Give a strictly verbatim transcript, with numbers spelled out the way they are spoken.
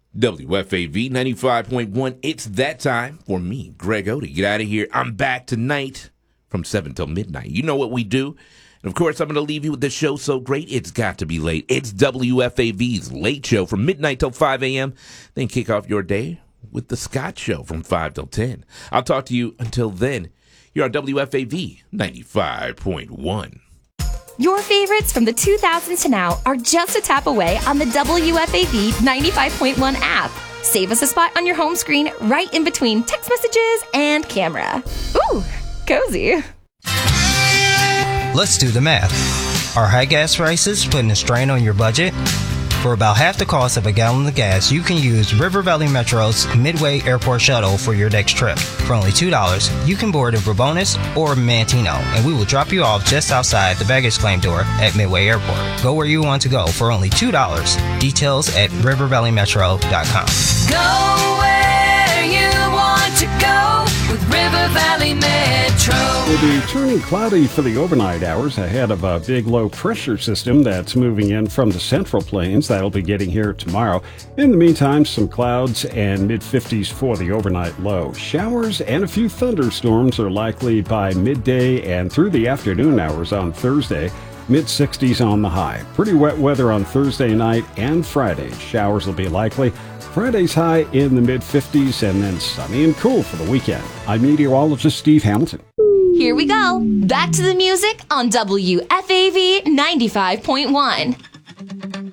W F A V ninety-five point one. It's that time for me, Greg O, to get out of here. I'm back tonight from seven till midnight. You know what we do. And, of course, I'm going to leave you with this show so great it's got to be late. It's W F A V's Late Show from midnight till five a.m. Then kick off your day with the Scott Show from five till ten. I'll talk to you until then. You're on W F A V ninety-five point one. Your favorites from the two thousands to now are just a tap away on the W F A V ninety-five point one app. Save us a spot on your home screen right in between text messages and camera. Ooh, cozy. Let's do the math. Are high gas prices putting a strain on your budget? For about half the cost of a gallon of gas, you can use River Valley Metro's Midway Airport Shuttle for your next trip. For only two dollars, you can board in Verbonis or Mantino, and we will drop you off just outside the baggage claim door at Midway Airport. Go where you want to go for only two dollars. Details at river valley metro dot com. Go where you want to go with River Valley Metro. It'll be turning cloudy for the overnight hours ahead of a big low pressure system that's moving in from the Central Plains. That'll be getting here tomorrow. In the meantime, some clouds and mid fifties for the overnight low. Showers and a few thunderstorms are likely by midday and through the afternoon hours on Thursday. mid sixties on the high. Pretty wet weather on Thursday night and Friday. Showers will be likely. Friday's high in the mid fifties and then sunny and cool for the weekend. I'm meteorologist Steve Hamilton. Here we go. Back to the music on W F A V ninety-five point one.